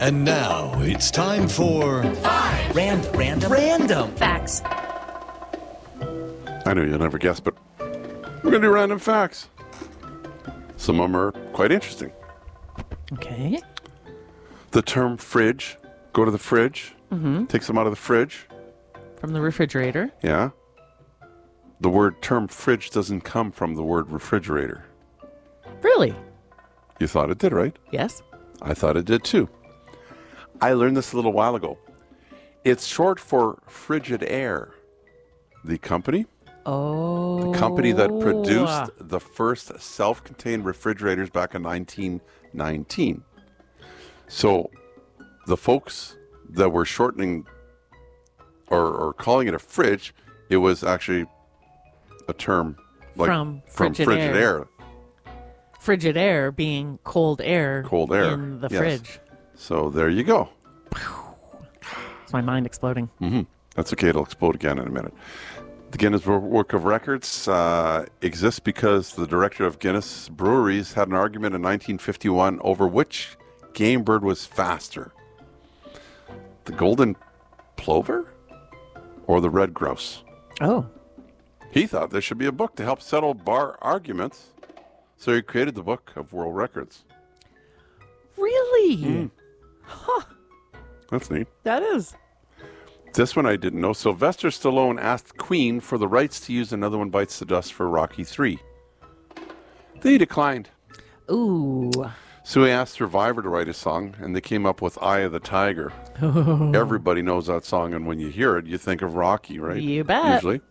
And now it's time for Random Facts. I know you'll never guess, but we're going to do random facts. Some of them are quite interesting. Okay. The term fridge, go to the fridge, take some out of the fridge. From the refrigerator. Yeah. The word term fridge doesn't come from the word refrigerator. Really? You thought it did, right? Yes. I thought it did too. I learned this a little while ago. It's short for Frigidaire. The company that produced the first self-contained refrigerators back in 1919. So the folks that were shortening or calling it a fridge, it was actually a term like From Frigidaire. Frigidaire being cold air. In the yes. fridge. So there you go. It's my mind exploding. That's okay. It'll explode again in a minute. The Guinness Book of Records exists because the director of Guinness Breweries had an argument in 1951 over which game bird was faster. The golden plover or the red grouse? Oh. He thought there should be a book to help settle bar arguments. So he created the Book of World Records. Really? Huh. That's neat. That is. This one I didn't know. Sylvester Stallone asked Queen for the rights to use Another One Bites the Dust for Rocky III. They declined. Ooh. So he asked Survivor to write a song, and they came up with Eye of the Tiger. Everybody knows that song, and when you hear it, you think of Rocky, right? You bet. Usually.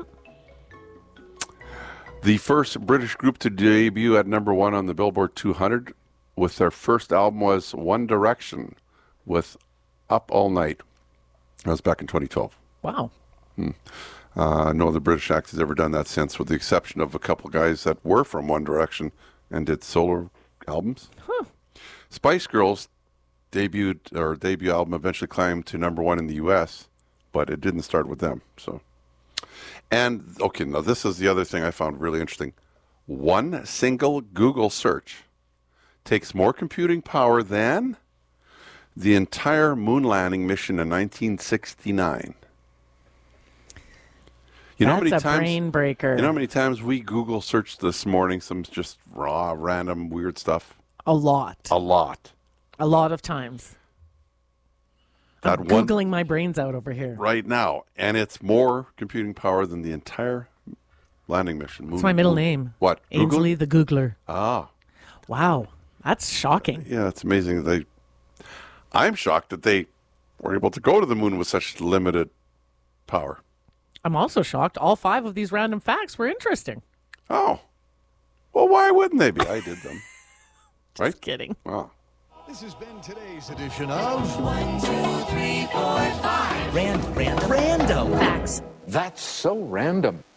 The first British group to debut at number one on the Billboard 200 with their first album was One Direction with Up All Night. That was back in 2012. Wow. No other British act has ever done that since, with the exception of a couple guys that were from One Direction and did solo albums. Huh. Spice Girls debut album eventually climbed to number one in the U.S., but it didn't start with them. So, and okay, now this is the other thing I found really interesting. One single Google search takes more computing power than the entire moon landing mission in 1969. You know how many That's a times, brain breaker. You know how many times we Google searched this morning some just raw, random, weird stuff? A lot. A lot. A lot of times. That I'm one Googling my brains out over here. right now, and it's more computing power than the entire landing mission. It's my middle name. What? Ainsley the Googler. Ah. Wow. That's shocking. Yeah, it's amazing. I'm shocked that they were able to go to the moon with such limited power. I'm also shocked all 5 of these random facts were interesting. Oh. Well, why wouldn't they be? I did them. Right? Just kidding. Oh. This has been today's edition of 1, 2, 3, 4, 5. Random. Facts. That's so random.